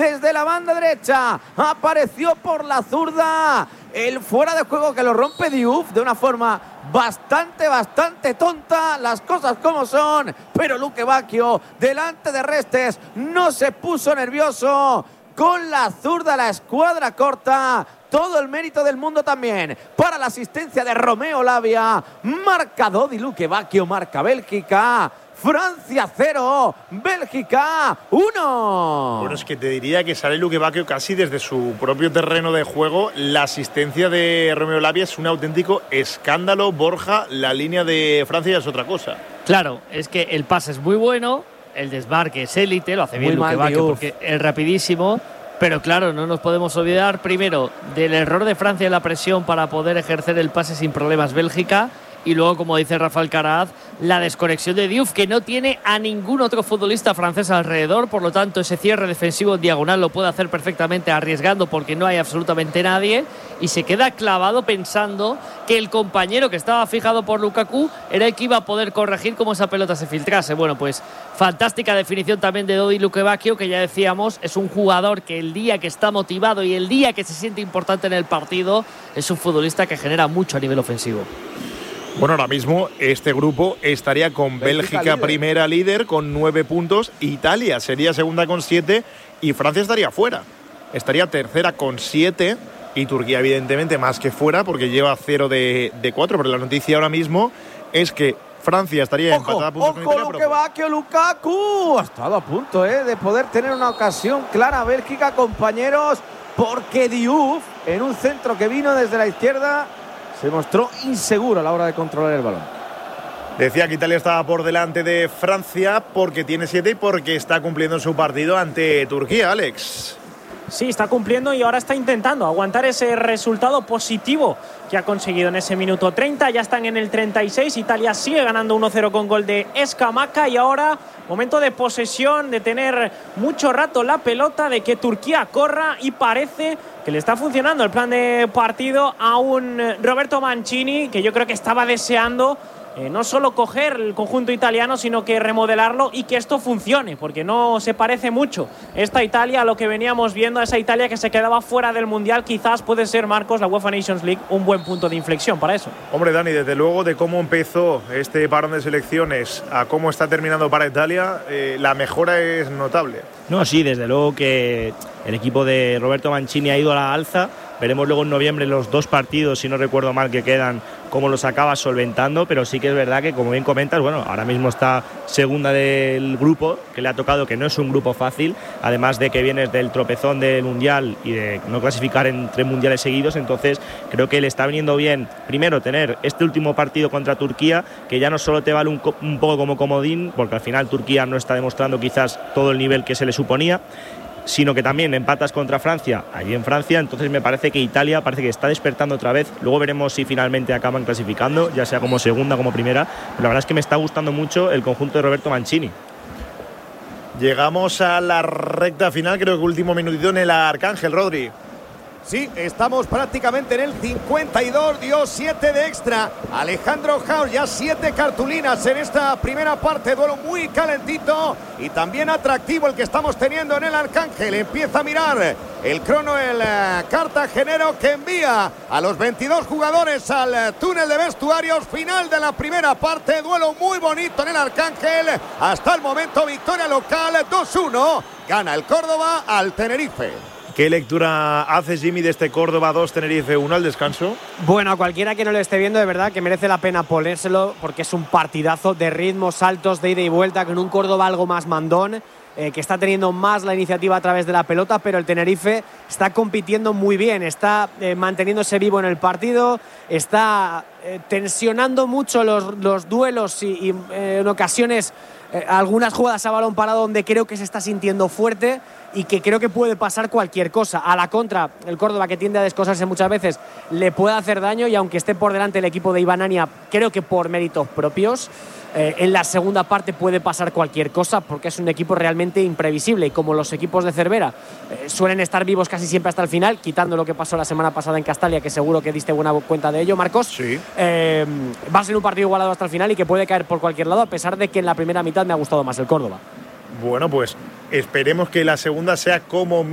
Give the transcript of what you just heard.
desde la banda derecha. Apareció por la zurda el fuera de juego que lo rompe Diouf de una forma bastante tonta, las cosas como son, pero Luque Bacchio delante de Restes no se puso nervioso, con la zurda la escuadra corta. Todo el mérito del mundo también para la asistencia de Romeo Lavia. Marca Dodi Luque Bacchio, marca Bélgica. Francia 0, Bélgica 1. Bueno, es que te diría que sale Luque Bacchio casi desde su propio terreno de juego. La asistencia de Romeo Lavia es un auténtico escándalo. Borja, la línea de Francia ya es otra cosa. Claro, es que el pase es muy bueno, el desmarque es élite, lo hace bien Luque Bacchio porque es rapidísimo. Pero claro, no nos podemos olvidar primero del error de Francia en la presión para poder ejercer el pase sin problemas Bélgica. Y luego, como dice Rafael Caraz, la desconexión de Diouf, que no tiene a ningún otro futbolista francés alrededor. Por lo tanto, ese cierre defensivo en diagonal lo puede hacer perfectamente arriesgando porque no hay absolutamente nadie. Y se queda clavado pensando que el compañero que estaba fijado por Lukaku era el que iba a poder corregir cómo esa pelota se filtrase. Bueno, pues fantástica definición también de Dodi Luque Bacchio, que ya decíamos, es un jugador que el día que está motivado y el día que se siente importante en el partido, es un futbolista que genera mucho a nivel ofensivo. Bueno, ahora mismo este grupo estaría con Bélgica primera líder con 9 puntos, Italia sería segunda con 7 y Francia estaría fuera. Estaría tercera con 7 y Turquía evidentemente más que fuera porque lleva 0 de 4, pero la noticia ahora mismo es que Francia estaría empatada a puntos con Italia. Luque Bacchio, Lukaku. Ha estado a punto de poder tener una ocasión clara Bélgica, compañeros, porque Diouf, en un centro que vino desde la izquierda, se mostró inseguro a la hora de controlar el balón. Decía que Italia estaba por delante de Francia porque tiene 7 y porque está cumpliendo su partido ante Turquía, Alex. Sí, está cumpliendo y ahora está intentando aguantar ese resultado positivo que ha conseguido en ese minuto 30. Ya están en el 36. Italia sigue ganando 1-0 con gol de Scamacca. Y ahora, momento de posesión, de tener mucho rato la pelota, de que Turquía corra, y parece que le está funcionando el plan de partido a un Roberto Mancini, que yo creo que estaba deseando no solo coger el conjunto italiano, sino que remodelarlo y que esto funcione, porque no se parece mucho esta Italia a lo que veníamos viendo, a esa Italia que se quedaba fuera del Mundial. Quizás puede ser, Marcos, la UEFA Nations League un buen punto de inflexión para eso. Hombre, Dani, desde luego de cómo empezó este parón de selecciones a cómo está terminando para Italia, la mejora es notable. No, sí, desde luego que el equipo de Roberto Mancini ha ido a la alza. Veremos luego en noviembre los 2 partidos, si no recuerdo mal, que quedan, cómo los acaba solventando, pero sí que es verdad que, como bien comentas, bueno, ahora mismo está segunda del grupo, que le ha tocado, que no es un grupo fácil, además de que vienes del tropezón del Mundial y de no clasificar en 3 mundiales seguidos. Entonces creo que le está viniendo bien, primero, tener este último partido contra Turquía, que ya no solo te vale un poco como comodín, porque al final Turquía no está demostrando quizás todo el nivel que se le suponía, sino que también empatas contra Francia, allí en Francia. Entonces me parece que Italia parece que está despertando otra vez. Luego veremos si finalmente acaban clasificando, ya sea como segunda, como primera. Pero la verdad es que me está gustando mucho el conjunto de Roberto Mancini. Llegamos a la recta final, creo que último minutito en el Arcángel, Rodri. Sí, estamos prácticamente en el 52, dio 7 de extra. Alejandro Haus, ya 7 cartulinas en esta primera parte, duelo muy calentito y también atractivo el que estamos teniendo en el Arcángel. Empieza a mirar el crono el cartagenero, que envía a los 22 jugadores al túnel de vestuarios. Final de la primera parte, duelo muy bonito en el Arcángel. Hasta el momento victoria local 2-1, gana el Córdoba al Tenerife. ¿Qué lectura hace Jimmy de este Córdoba 2, Tenerife 1 al descanso? Bueno, a cualquiera que no lo esté viendo, de verdad que merece la pena ponérselo, porque es un partidazo de ritmos altos, de ida y vuelta, con un Córdoba algo más mandón, que está teniendo más la iniciativa a través de la pelota, pero el Tenerife está compitiendo muy bien, está manteniéndose vivo en el partido, está tensionando mucho los duelos y en ocasiones algunas jugadas a balón parado donde creo que se está sintiendo fuerte y que creo que puede pasar cualquier cosa. A la contra, el Córdoba, que tiende a descosarse muchas veces, le puede hacer daño, y aunque esté por delante el equipo de Iván Ania, creo que por méritos propios, en la segunda parte puede pasar cualquier cosa, porque es un equipo realmente imprevisible, y como los equipos de Cervera suelen estar vivos casi siempre hasta el final, quitando lo que pasó la semana pasada en Castalia, que seguro que diste buena cuenta de ello, Marcos. Sí. Va a ser un partido igualado hasta el final y que puede caer por cualquier lado, a pesar de que en la primera mitad me ha gustado más el Córdoba. Bueno, pues esperemos que la segunda sea como